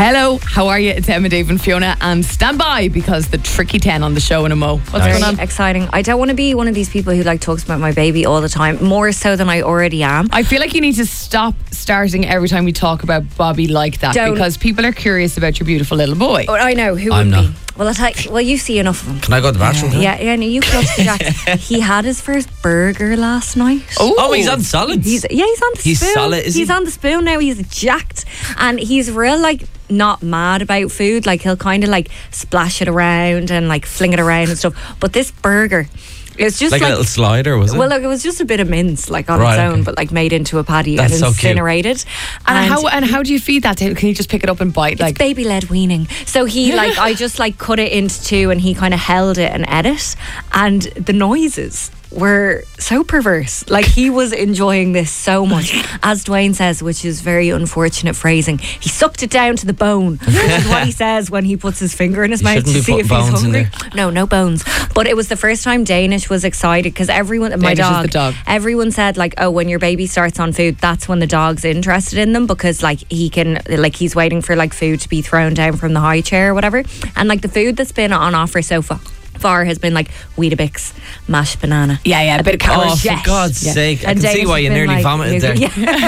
Hello, how are you? It's Emma, Dave and Fiona, and stand by because the tricky 10 on the show in a mo. What's going on? Exciting. I don't want to be one of these people who talks about my baby all the time, more so than I already am. I feel like you need to stop starting every time we talk about Bobby like that, because people are curious about your beautiful little boy. Oh, I know, who I'm would not. be? Well, well, you see enough of him. Can I go to the bathroom? Yeah, no, you go to the jack. He had his first burger last night. Oh, he's on solids. He's on the spoon. He's solid, is he? He's on the spoon now. He's jacked, and he's real not mad about food. He'll kind of splash it around and fling it around and stuff. But this burger, it's just like a little slider, was it? Well, it was just a bit of mince, on its own, but made into a patty. That's and so cute. incinerated. And how do you feed that to him? Can you just pick it up and bite? It's baby-led weaning. So he I just cut it into two, and he kind of held it and ate it, and the noises were so perverse. He was enjoying this so much. As Dwayne says, which is very unfortunate phrasing, he sucked it down to the bone, which is what he says when he puts his finger in his mouth to see if he's hungry. No bones. But it was the first time Danish was excited, because everyone, my dog, everyone said when your baby starts on food, that's when the dog's interested in them, because he can, he's waiting for food to be thrown down from the high chair or whatever. And the food that's been on offer so far has been Weetabix, mashed banana, a bit of courgette. Oh, for God's sake! I And can see Danish why you has been nearly vomited there.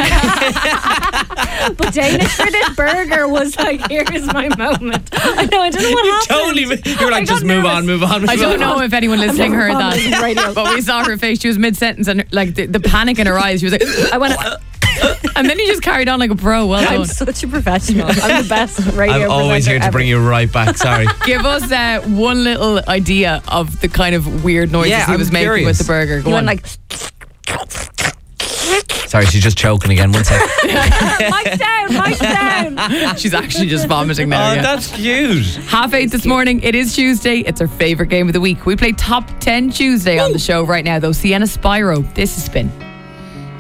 But Danish for this burger was here's my moment. I know, I don't know what happened. You were just move on. I don't know if anyone listening heard that, but we saw her face. She was mid-sentence, and the panic in her eyes. She was like, I went. And then he just carried on like a pro. Well done. I'm such a professional. I'm the best radio I'm always here to bring you right back. Sorry. Give us one little idea of the kind of weird noises he was making with the burger. Go on. Sorry, she's just choking again. One sec. Mike down. She's actually just vomiting now. Oh, that's cute. 8:30 this morning. It is Tuesday. It's our favourite game of the week. We play Top 10 Tuesday on the show right now, though. Sienna Spyro. This is Spin.